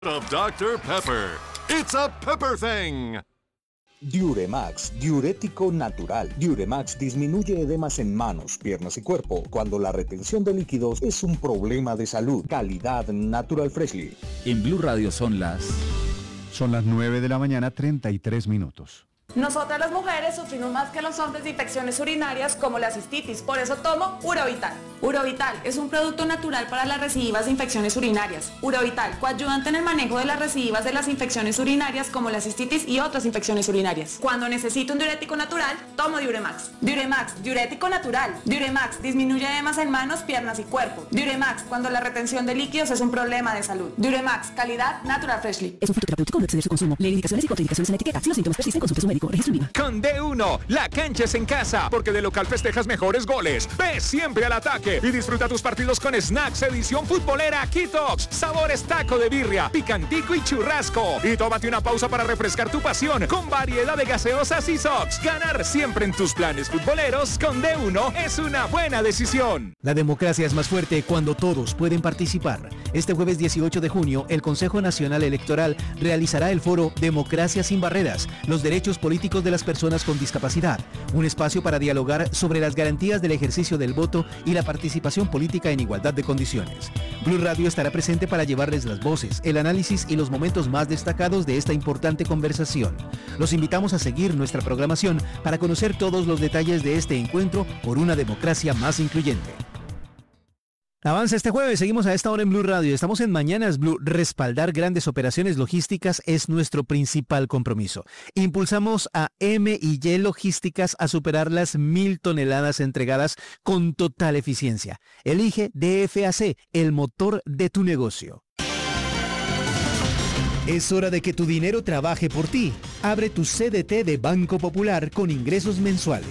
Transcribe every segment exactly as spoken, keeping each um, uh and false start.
Of doctor Pepper. It's a pepper thing. Diuremax, diurético natural. Diuremax disminuye edemas en manos, piernas y cuerpo cuando la retención de líquidos es un problema de salud. Calidad Natural Freshly. En Blue Radio son las... Son las nueve de la mañana, treinta y tres minutos. Nosotras las mujeres sufrimos más que los hombres de infecciones urinarias como la cistitis, por eso tomo Urovital. Urovital es un producto natural para las recidivas de infecciones urinarias. Urovital, coadyuvante en el manejo de las recidivas de las infecciones urinarias como la cistitis y otras infecciones urinarias. Cuando necesito un diurético natural, tomo Diuremax. Diuremax, diurético natural. Diuremax, disminuye edemas en manos, piernas y cuerpo. Diuremax, cuando la retención de líquidos es un problema de salud. Diuremax, calidad Natural Freshly. Es un fruto terapéutico, no exceder su consumo. Lee indicaciones y contraindicaciones en la etiqueta. Si los síntomas persisten, consulte a su médico. Registro IVA. Con D uno, la cancha es en casa, porque de local festejas mejores goles. Ve siempre al ataque y disfruta tus partidos con Snacks edición futbolera Kitox, sabores taco de birria, picantico y churrasco. Y tómate una pausa para refrescar tu pasión con variedad de gaseosas y sox. Ganar siempre en tus planes futboleros con D uno es una buena decisión. La democracia es más fuerte cuando todos pueden participar. Este jueves dieciocho de junio, el Consejo Nacional Electoral realizará el foro Democracia sin Barreras, los derechos políticos de las personas con discapacidad, un espacio para dialogar sobre las garantías del ejercicio del voto y la participación política en igualdad de condiciones. Blue Radio estará presente para llevarles las voces, el análisis y los momentos más destacados de esta importante conversación. Los invitamos a seguir nuestra programación para conocer todos los detalles de este encuentro por una democracia más incluyente. Avanza este jueves, seguimos a esta hora en Blue Radio, estamos en Mañanas Blue. Respaldar grandes operaciones logísticas es nuestro principal compromiso. Impulsamos a M y Y Logísticas a superar las mil toneladas entregadas con total eficiencia. Elige D F A C, el motor de tu negocio. Es hora de que tu dinero trabaje por ti. Abre tu C D T de Banco Popular con ingresos mensuales.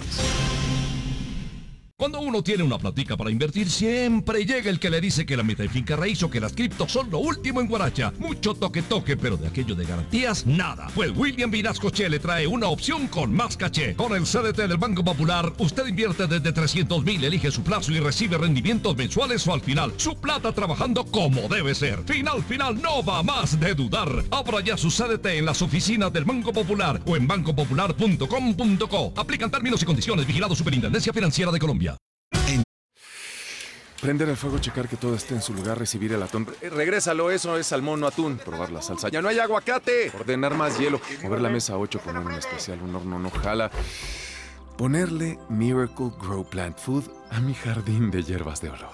Cuando uno tiene una platica para invertir, siempre llega el que le dice que la meta y finca raíz o que las criptos son lo último en guaracha. Mucho toque toque, pero de aquello de garantías, nada. Pues William Vinasco Che le trae una opción con más caché. Con el C D T del Banco Popular, usted invierte desde trescientos mil, elige su plazo y recibe rendimientos mensuales o al final. Su plata trabajando como debe ser. Final, final, no va más de dudar. Abra ya su C D T en las oficinas del Banco Popular o en banco popular punto com punto co. Aplican términos y condiciones. Vigilado Superintendencia Financiera de Colombia. Prender el fuego, checar que todo esté en su lugar, recibir el atún. Eh, regrésalo, eso es salmón, no atún. Probar la salsa. ¡Ya no hay aguacate! Ordenar más hielo. Mover la mesa ocho, poner un especial, un horno no jala. Ponerle Miracle Grow Plant Food a mi jardín de hierbas de olor.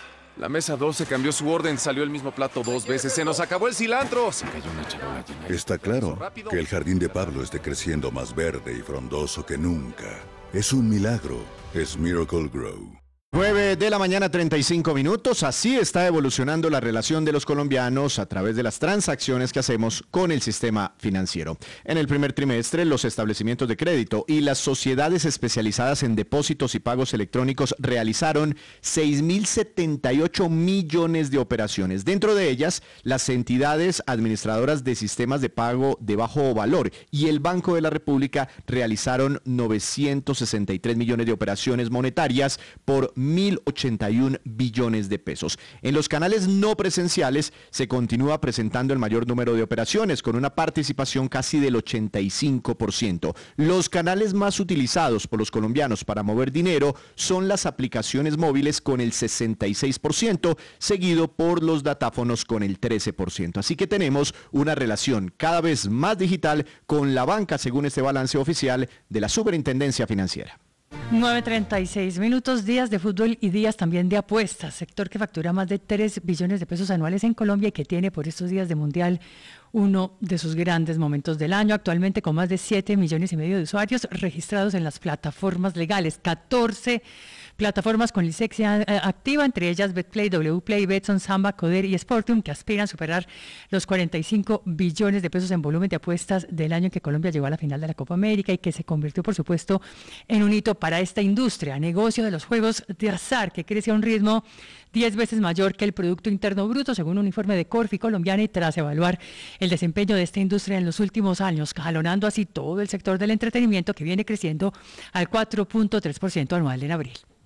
La mesa doce cambió su orden, salió el mismo plato dos veces. ¡Se nos acabó el cilantro! Se cayó una charola llena. Está claro que el jardín de Pablo esté creciendo más verde y frondoso que nunca. Es un milagro. Es Miracle Grow. nueve de la mañana, treinta y cinco minutos. Así está evolucionando la relación de los colombianos a través de las transacciones que hacemos con el sistema financiero. En el primer trimestre, los establecimientos de crédito y las sociedades especializadas en depósitos y pagos electrónicos realizaron seis mil setenta y ocho millones de operaciones. Dentro de ellas, las entidades administradoras de sistemas de pago de bajo valor y el Banco de la República realizaron novecientos sesenta y tres millones de operaciones monetarias por mil ochenta y un billones de pesos. En los canales no presenciales se continúa presentando el mayor número de operaciones, con una participación casi del ochenta y cinco por ciento. Los canales más utilizados por los colombianos para mover dinero son las aplicaciones móviles con el sesenta y seis por ciento, seguido por los datáfonos con el trece por ciento. Así que tenemos una relación cada vez más digital con la banca, según este balance oficial de la Superintendencia Financiera. nueve treinta y seis minutos, días de fútbol y días también de apuestas, sector que factura más de tres billones de pesos anuales en Colombia y que tiene por estos días de mundial uno de sus grandes momentos del año, actualmente con más de siete millones y medio de usuarios registrados en las plataformas legales, catorce plataformas con licencia activa, entre ellas Betplay, Wplay, Betson, Samba, Coder y Sportium, que aspiran a superar los cuarenta y cinco billones de pesos en volumen de apuestas del año en que Colombia llegó a la final de la Copa América y que se convirtió, por supuesto, en un hito para esta industria, negocio de los juegos de azar, que crece a un ritmo diez veces mayor que el Producto Interno Bruto, según un informe de Corfi colombiana, y tras evaluar el desempeño de esta industria en los últimos años, jalonando así todo el sector del entretenimiento, que viene creciendo al cuatro punto tres por ciento anual en abril.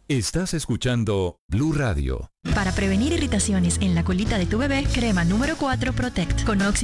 Estás escuchando Blue Radio. Para prevenir irritaciones en la colita de tu bebé, crema número cuatro Protect con óxido